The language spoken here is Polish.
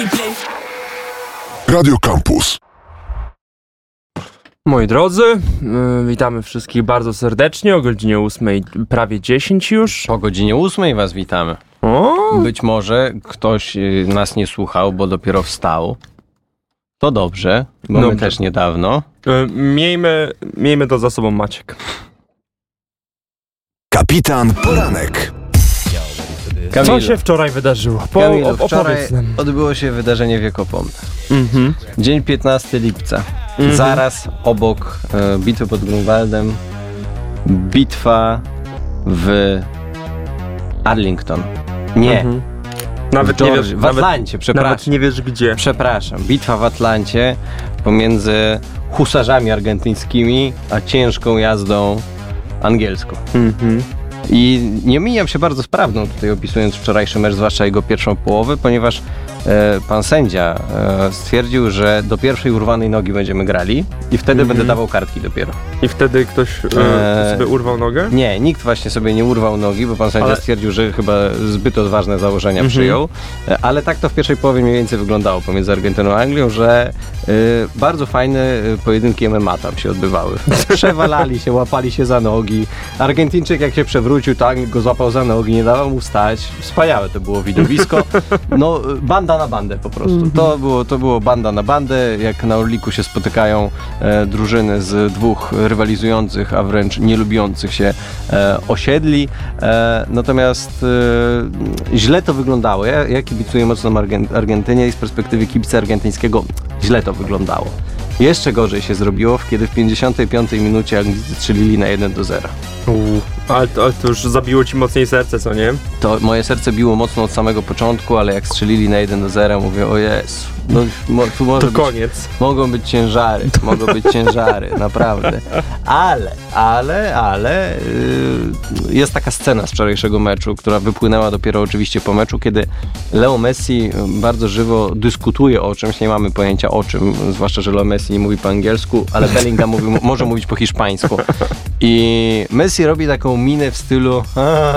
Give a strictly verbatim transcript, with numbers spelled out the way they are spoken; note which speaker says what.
Speaker 1: Radio Campus.
Speaker 2: Moi drodzy, yy, witamy wszystkich bardzo serdecznie o godzinie ósmej, prawie dziesięć już.
Speaker 3: Po godzinie ósmej was witamy.
Speaker 2: O!
Speaker 3: Być może ktoś y, nas nie słuchał, bo dopiero wstał. To dobrze, bo
Speaker 2: Dobrze.
Speaker 3: my też niedawno.
Speaker 2: Yy, miejmy, miejmy to za sobą, Maciek.
Speaker 1: Kapitan Poranek.
Speaker 3: Kamilu,
Speaker 2: Co się wczoraj wydarzyło? Po,
Speaker 3: Kamilu,
Speaker 2: op-
Speaker 3: wczoraj
Speaker 2: opowiedz nam.
Speaker 3: odbyło się wydarzenie wiekopomne.
Speaker 2: Mhm.
Speaker 3: Dzień piętnastego lipca.
Speaker 2: Mhm.
Speaker 3: Zaraz obok e, bitwy pod Grunwaldem bitwa w Arlington. Nie,
Speaker 2: Mhm. Nawet
Speaker 3: w,
Speaker 2: nie
Speaker 3: Georgii,
Speaker 2: wiesz,
Speaker 3: w
Speaker 2: nawet,
Speaker 3: Atlancie, przepraszam.
Speaker 2: nawet nie wiesz gdzie.
Speaker 3: Przepraszam, bitwa w Atlancie pomiędzy husarzami argentyńskimi a ciężką jazdą angielską.
Speaker 2: Mhm.
Speaker 3: I nie mijam się bardzo z prawdą tutaj opisując wczorajszy mecz, zwłaszcza jego pierwszą połowę, ponieważ e, pan sędzia e, stwierdził, że do pierwszej urwanej nogi będziemy grali i wtedy
Speaker 2: Mhm.
Speaker 3: będę dawał kartki dopiero.
Speaker 2: I wtedy ktoś yy,
Speaker 3: Eee.
Speaker 2: sobie urwał nogę?
Speaker 3: Nie, nikt właśnie sobie nie urwał nogi, bo pan sędzia
Speaker 2: Ale-
Speaker 3: stwierdził, że chyba zbyt odważne założenia
Speaker 2: Mhm.
Speaker 3: przyjął, e, ale tak to w pierwszej połowie mniej więcej wyglądało pomiędzy Argentyną a Anglią, że e, bardzo fajne e, pojedynki M M A tam się odbywały. Przewalali się, łapali się za nogi. Argentyńczyk jak się przewrócił, tak go złapał za nogi, nie dawał mu stać. Wspaniałe to było widowisko. No, banda na bandę po prostu. To było, to było banda na bandę, jak na Orliku się spotykają e, drużyny z dwóch rywalizujących, a wręcz nie lubiących się e, osiedli. E, natomiast e, źle to wyglądało. Ja, ja kibicuję mocno Argent- Argentynie i z perspektywy kibica argentyńskiego źle to wyglądało. Jeszcze gorzej się zrobiło, kiedy w pięćdziesiątej piątej minucie Anglicy strzelili na jeden do zera.
Speaker 2: Uu, ale, to, ale to już zabiło ci mocniej serce, co nie?
Speaker 3: To moje serce biło mocno od samego początku, ale jak strzelili na jeden do zera, mówię, o Jezu, no, mo, tu może
Speaker 2: To
Speaker 3: być,
Speaker 2: koniec.
Speaker 3: mogą być ciężary, mogą być ciężary, naprawdę. Ale, ale, ale yy, jest taka scena z wczorajszego meczu, która wypłynęła dopiero oczywiście po meczu, kiedy Leo Messi bardzo żywo dyskutuje o czymś, nie mamy pojęcia o czym, zwłaszcza, że Leo Messi nie mówi po angielsku, ale Bellingham mówi, może mówić po hiszpańsku. I Messi robi taką minę w stylu